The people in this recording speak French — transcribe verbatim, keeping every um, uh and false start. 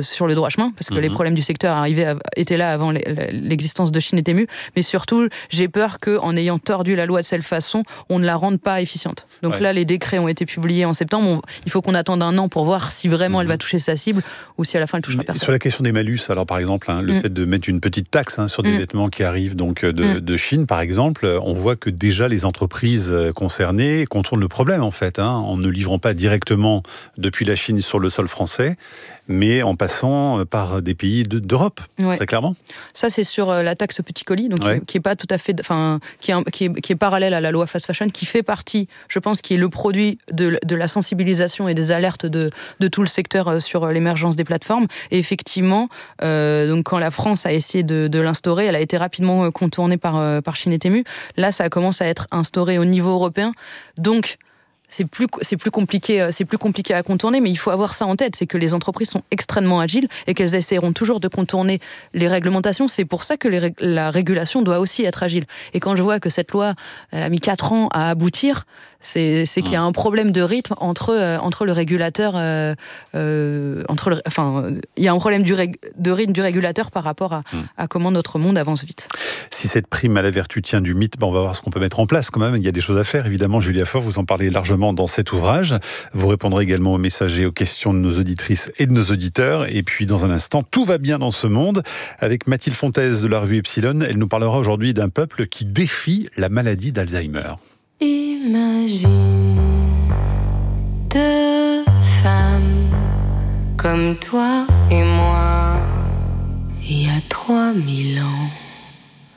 sur le droit chemin, parce que mmh. les problèmes du secteur arrivaient à, étaient là avant l'existence de Chine et Temu, mais surtout, j'ai peur qu'en ayant tordu la loi de cette façon, on ne la rende pas efficiente. Donc ouais. là, les décrets ont été publiés en septembre, on, il faut qu'on attende un an pour voir si vraiment mmh. elle va toucher sa cible, ou si à la fin elle touchera mais personne. Sur la question des malus, alors par exemple, hein, le mmh. fait de mettre une petite taxe hein, sur des mmh. vêtements qui arrivent donc, de, mmh. de Chine, par exemple, on voit que déjà les entreprises concernées contournent le problème, en fait, hein, en ne livrant pas directement depuis la Chine sur le sol français, mais en passant par des pays de, d'Europe, ouais. très clairement. Ça, c'est sur la taxe petit colis, donc ouais. qui est pas tout à fait, enfin, qui est, qui est, qui est parallèle à la loi fast fashion, qui fait partie, je pense, qui est le produit de, de la sensibilisation et des alertes de, de tout le secteur sur l'émergence des plateformes. Et effectivement, euh, donc quand la France a essayé de, de l'instaurer, elle a été rapidement contournée par, par Chine et Temu. Là, ça commence à être instauré au niveau européen. Donc, C'est plus, c'est, plus compliqué, c'est plus compliqué à contourner, mais il faut avoir ça en tête, c'est que les entreprises sont extrêmement agiles et qu'elles essaieront toujours de contourner les réglementations. C'est pour ça que les, la régulation doit aussi être agile. Et quand je vois que cette loi, elle a mis quatre ans à aboutir, c'est, c'est qu'il y a un problème de rythme entre, euh, entre le régulateur... Euh, euh, entre le, enfin, il y a un problème du rég, de rythme du régulateur par rapport à, mmh. à comment notre monde avance vite. Si cette prime à la vertu tient du mythe, ben on va voir ce qu'on peut mettre en place quand même. Il y a des choses à faire, évidemment. Julia Faure, vous en parlez largement dans cet ouvrage. Vous répondrez également aux messages et aux questions de nos auditrices et de nos auditeurs. Et puis, dans un instant, tout va bien dans ce monde. Avec Mathilde Fontaise de la revue Epsilon, elle nous parlera aujourd'hui d'un peuple qui défie la maladie d'Alzheimer. Imagine deux femmes comme toi et moi, il y a trois mille ans.